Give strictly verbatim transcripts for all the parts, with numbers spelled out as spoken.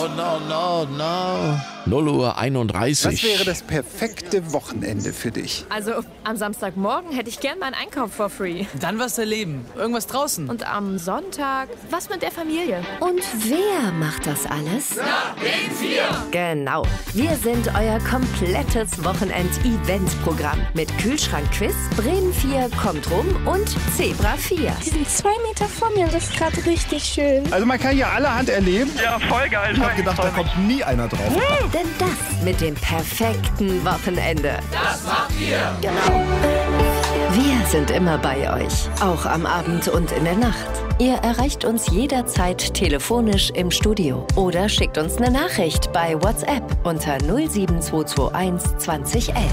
no, no, no, no. null Uhr einunddreißig. Was wäre das perfekte Wochenende für dich? Also, am Samstagmorgen hätte ich gern meinen Einkauf for free. Dann was erleben. Irgendwas draußen. Und am Sonntag was mit der Familie. Und wer macht das alles? Na, Bremen vier! Genau. Wir sind euer komplettes Wochenend-Event-Programm. Mit Kühlschrank-Quiz, Bremen vier kommt rum und Zebra vier. Die sind zwei Meter vor mir und das ist gerade richtig schön. Also man kann hier allerhand erleben. Ja, voll geil. Ich hab gedacht, da kommt nie einer drauf. Denn das mit dem perfekten Wochenende. Das macht ihr! Genau. Wir sind immer bei euch, auch am Abend und in der Nacht. Ihr erreicht uns jederzeit telefonisch im Studio oder schickt uns eine Nachricht bei WhatsApp unter null sieben zwei zwei eins zwanzig elf.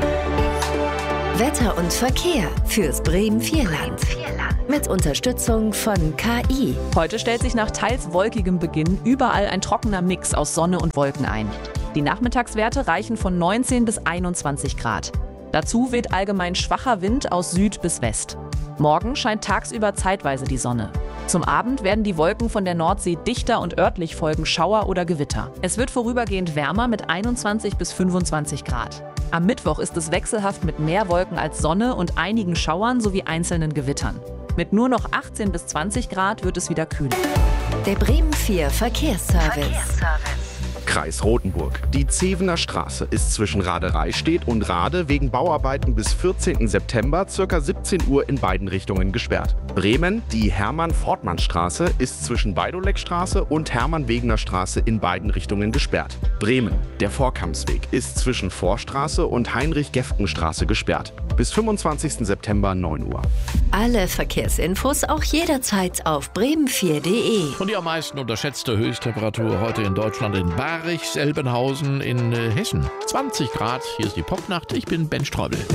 Wetter und Verkehr fürs Bremen Vierland. Mit Unterstützung von K I. Heute stellt sich nach teils wolkigem Beginn überall ein trockener Mix aus Sonne und Wolken ein. Die Nachmittagswerte reichen von neunzehn bis einundzwanzig Grad. Dazu weht allgemein schwacher Wind aus Süd bis West. Morgen scheint tagsüber zeitweise die Sonne. Zum Abend werden die Wolken von der Nordsee dichter und örtlich folgen Schauer oder Gewitter. Es wird vorübergehend wärmer mit einundzwanzig bis fünfundzwanzig Grad. Am Mittwoch ist es wechselhaft mit mehr Wolken als Sonne und einigen Schauern sowie einzelnen Gewittern. Mit nur noch achtzehn bis zwanzig Grad wird es wieder kühler. Der Bremen vier Verkehrsservice. Verkehrsservice. Kreis Rothenburg. Die Zevener Straße ist zwischen Radereistedt und Rade wegen Bauarbeiten bis vierzehnten September ca. siebzehn Uhr in beiden Richtungen gesperrt. Bremen, die Hermann-Fortmann-Straße ist zwischen Beidoleckstraße und Hermann-Wegener-Straße in beiden Richtungen gesperrt. Bremen, der Vorkampsweg ist zwischen Vorstraße und Heinrich-Geften-Straße gesperrt. Bis fünfundzwanzigsten September neun Uhr. Alle Verkehrsinfos auch jederzeit auf bremen vier punkt de. Und die am meisten unterschätzte Höchsttemperatur heute in Deutschland in Barichselbenhausen in äh, Hessen. zwanzig Grad, hier ist die Popnacht, ich bin Ben Streubel.